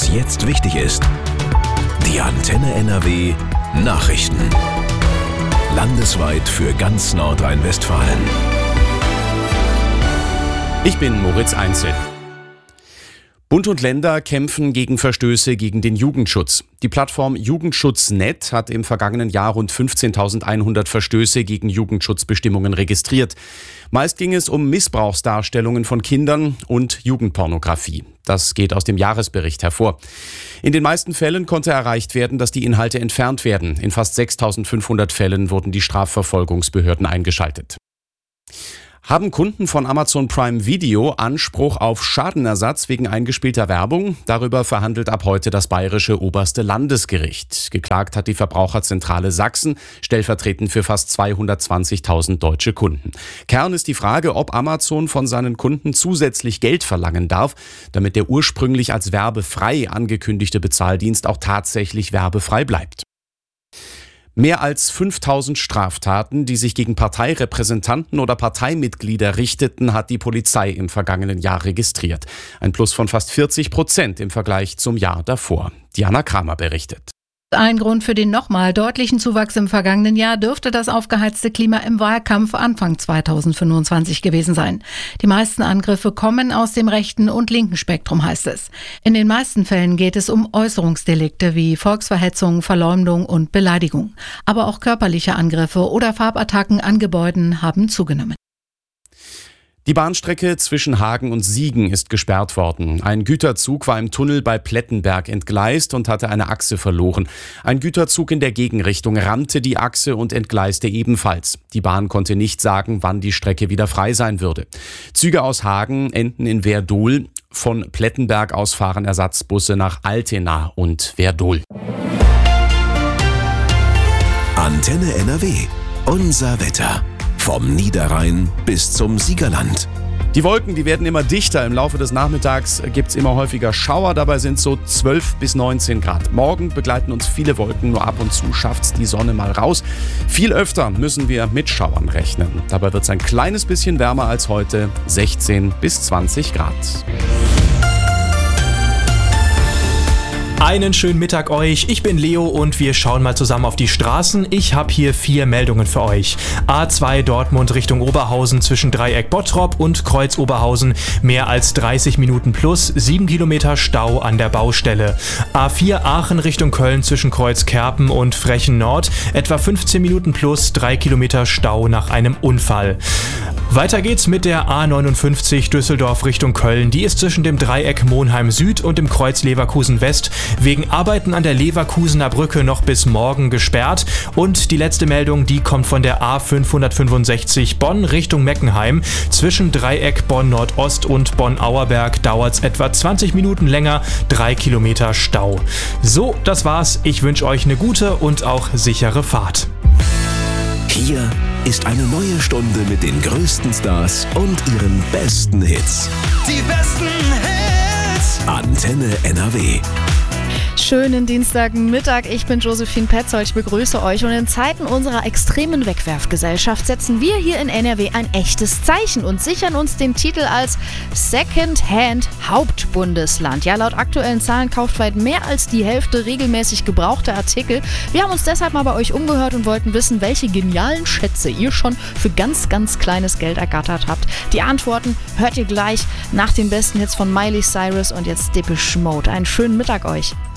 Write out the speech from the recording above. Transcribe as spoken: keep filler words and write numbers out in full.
was jetzt wichtig ist. Die Antenne N R W Nachrichten. Landesweit für ganz Nordrhein-Westfalen. Ich bin Moritz Einzel. Bund und Länder kämpfen gegen Verstöße gegen den Jugendschutz. Die Plattform Jugendschutz Punkt net hat im vergangenen Jahr rund fünfzehntausendeinhundert Verstöße gegen Jugendschutzbestimmungen registriert. Meist ging es um Missbrauchsdarstellungen von Kindern und Jugendpornografie. Das geht aus dem Jahresbericht hervor. In den meisten Fällen konnte erreicht werden, dass die Inhalte entfernt werden. In fast sechstausendfünfhundert Fällen wurden die Strafverfolgungsbehörden eingeschaltet. Haben Kunden von Amazon Prime Video Anspruch auf Schadenersatz wegen eingespielter Werbung? Darüber verhandelt ab heute das Bayerische Oberste Landesgericht. Geklagt hat die Verbraucherzentrale Sachsen, stellvertretend für fast zweihundertzwanzigtausend deutsche Kunden. Kern ist die Frage, ob Amazon von seinen Kunden zusätzlich Geld verlangen darf, damit der ursprünglich als werbefrei angekündigte Bezahldienst auch tatsächlich werbefrei bleibt. Mehr als fünftausend Straftaten, die sich gegen Parteirepräsentanten oder Parteimitglieder richteten, hat die Polizei im vergangenen Jahr registriert. Ein Plus von fast vierzig Prozent im Vergleich zum Jahr davor. Diana Kramer berichtet. Ein Grund für den nochmal deutlichen Zuwachs im vergangenen Jahr dürfte das aufgeheizte Klima im Wahlkampf Anfang zweitausendfünfundzwanzig gewesen sein. Die meisten Angriffe kommen aus dem rechten und linken Spektrum, heißt es. In den meisten Fällen geht es um Äußerungsdelikte wie Volksverhetzung, Verleumdung und Beleidigung. Aber auch körperliche Angriffe oder Farbattacken an Gebäuden haben zugenommen. Die Bahnstrecke zwischen Hagen und Siegen ist gesperrt worden. Ein Güterzug war im Tunnel bei Plettenberg entgleist und hatte eine Achse verloren. Ein Güterzug in der Gegenrichtung rammte die Achse und entgleiste ebenfalls. Die Bahn konnte nicht sagen, wann die Strecke wieder frei sein würde. Züge aus Hagen enden in Werdohl. Von Plettenberg aus fahren Ersatzbusse nach Altena und Werdohl. Antenne N R W. Unser Wetter. Vom Niederrhein bis zum Siegerland. Die Wolken, die werden immer dichter. Im Laufe des Nachmittags gibt es immer häufiger Schauer. Dabei sind so zwölf bis neunzehn Grad. Morgen begleiten uns viele Wolken. Nur ab und zu schafft's die Sonne mal raus. Viel öfter müssen wir mit Schauern rechnen. Dabei wird es ein kleines bisschen wärmer als heute. sechzehn bis zwanzig Grad. Einen schönen Mittag euch, ich bin Leo und wir schauen mal zusammen auf die Straßen. Ich habe hier vier Meldungen für euch. A zwei Dortmund Richtung Oberhausen zwischen Dreieck Bottrop und Kreuz Oberhausen. Mehr als dreißig Minuten plus, sieben Kilometer Stau an der Baustelle. A vier Aachen Richtung Köln zwischen Kreuz Kerpen und Frechen Nord. Etwa fünfzehn Minuten plus, drei Kilometer Stau nach einem Unfall. Weiter geht's mit der A neunundfünfzig Düsseldorf Richtung Köln. Die ist zwischen dem Dreieck Monheim Süd und dem Kreuz Leverkusen West wegen Arbeiten an der Leverkusener Brücke noch bis morgen gesperrt. Und die letzte Meldung, die kommt von der A fünfhundertfünfundsechzig Bonn Richtung Meckenheim. Zwischen Dreieck Bonn Nordost und Bonn Auerberg dauert's etwa zwanzig Minuten länger, drei Kilometer Stau. So, das war's. Ich wünsche euch eine gute und auch sichere Fahrt. Hier ist eine neue Stunde mit den größten Stars und ihren besten Hits. Die besten Hits! Antenne N R W. Schönen Dienstagmittag, ich bin Josephine Petzold, ich begrüße euch und in Zeiten unserer extremen Wegwerfgesellschaft setzen wir hier in N R W ein echtes Zeichen und sichern uns den Titel als Second-Hand Hauptbundesland. Ja, laut aktuellen Zahlen kauft weit mehr als die Hälfte regelmäßig gebrauchte Artikel. Wir haben uns deshalb mal bei euch umgehört und wollten wissen, welche genialen Schätze ihr schon für ganz, ganz kleines Geld ergattert habt. Die Antworten hört ihr gleich nach den besten Hits von Miley Cyrus und jetzt Depeche Mode. Einen schönen Mittag euch.